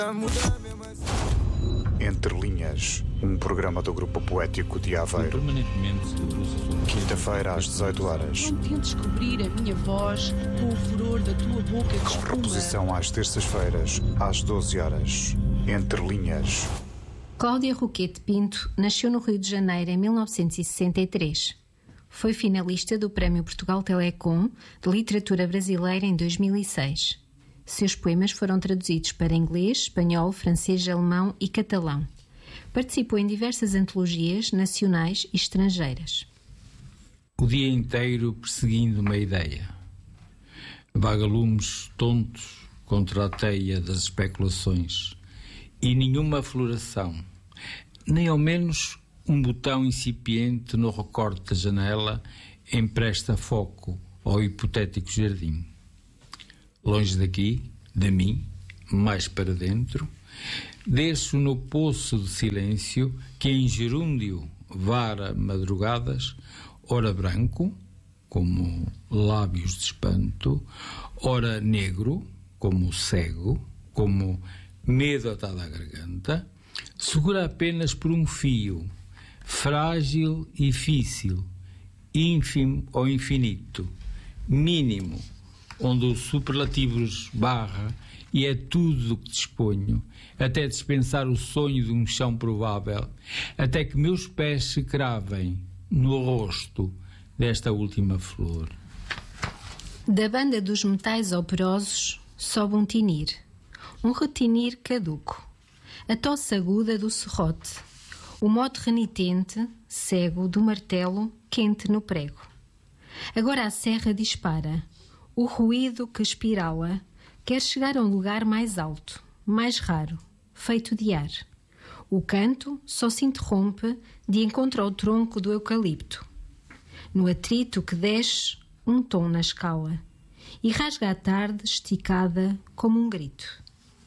Entre Linhas, um programa do Grupo Poético de Aveiro. Quinta-feira às 18 horas. Não tentes cobrir a minha voz com o furor da tua boca que Com espuma. reposição às terças-feiras às 12 horas. Entre Linhas. Cláudia Roquete Pinto nasceu no Rio de Janeiro em 1963. Foi finalista do Prémio Portugal Telecom de Literatura Brasileira em 2006. Seus poemas foram traduzidos para inglês, espanhol, francês, alemão e catalão. Participou em diversas antologias nacionais e estrangeiras. O dia inteiro perseguindo uma ideia. Vagalumes tontos contra a teia das especulações. E nenhuma floração, nem ao menos um botão incipiente no recorte da janela empresta foco ao hipotético jardim. Longe daqui, de mim, mais para dentro, desço no poço de silêncio que em gerúndio vara madrugadas, ora branco, como lábios de espanto, ora negro, como cego, como medo atado à garganta, segura apenas por um fio, frágil e difícil, ínfimo ou infinito, mínimo, onde o superlativo esbarra e é tudo do que disponho, até dispensar o sonho de um chão provável, até que meus pés se cravem no rosto desta última flor. Da banda dos metais operosos sobe um tinir. Um retinir caduco, a tosse aguda do serrote, o mote renitente, cego, do martelo quente no prego. Agora a serra dispara, o ruído que espirala quer chegar a um lugar mais alto, mais raro, feito de ar. O canto só se interrompe de encontro ao tronco do eucalipto. No atrito que desce um tom na escala e rasga a tarde esticada como um grito.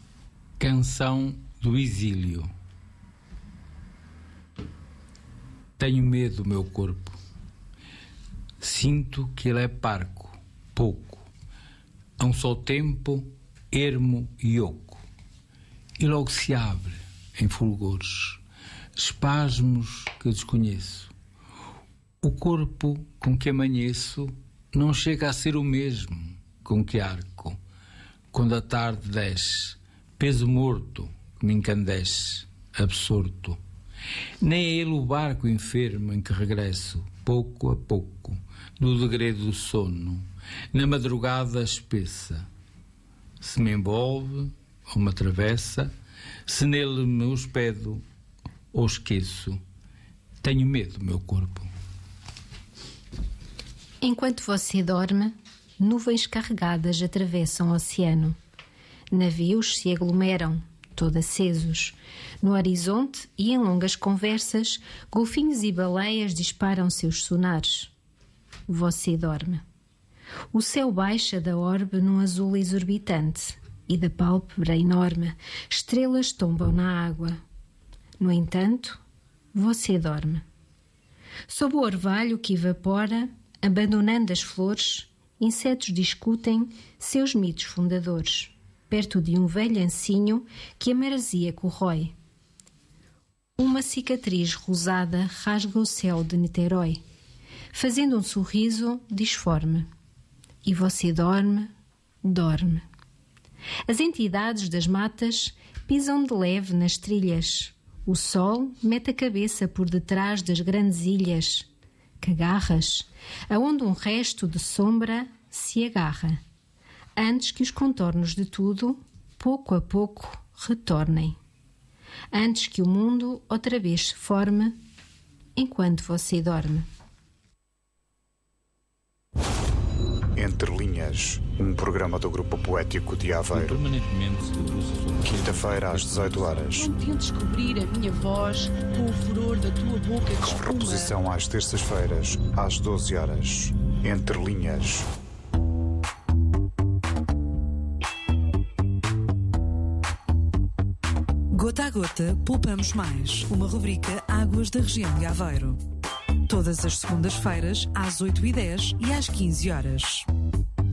Canção do exílio. Tenho medo do meu corpo. Sinto que ele é parco, pouco, a um só tempo, ermo e oco. E logo se abre em fulgores, espasmos que desconheço. O corpo com que amanheço não chega a ser o mesmo com que arco, quando a tarde desce, peso morto que me encandece, absorto. Nem é ele o barco enfermo em que regresso, pouco a pouco, do degredo do sono, na madrugada espessa. Se me envolve ou me atravessa, se nele me hospedo ou esqueço, tenho medo do meu corpo. Enquanto você dorme, nuvens carregadas atravessam o oceano. Navios se aglomeram, todo acesos. No horizonte e em longas conversas, golfinhos e baleias disparam seus sonares. Você dorme. O céu baixa da orbe num azul exorbitante e da pálpebra enorme, estrelas tombam na água. No entanto, você dorme. Sob o orvalho que evapora, abandonando as flores, insetos discutem seus mitos fundadores, perto de um velho ancinho que a maresia corrói. Uma cicatriz rosada rasga o céu de Niterói, fazendo um sorriso disforme. E você dorme, dorme. As entidades das matas pisam de leve nas trilhas. O sol mete a cabeça por detrás das grandes ilhas, cagarras, aonde um resto de sombra se agarra, antes que os contornos de tudo, pouco a pouco, retornem. Antes que o mundo outra vez se forme, enquanto você dorme. Entre Linhas, um programa do Grupo Poético de Aveiro. Quinta-feira às 18 horas. Não tentes cobrir a minha voz com o furor da tua boca que Com espuma. reposição às terças-feiras às 12 horas. Entre Linhas. Gota a gota, poupamos mais. Uma rubrica Águas da Região de Aveiro. Todas as segundas-feiras, às 8h10 e às 15 horas.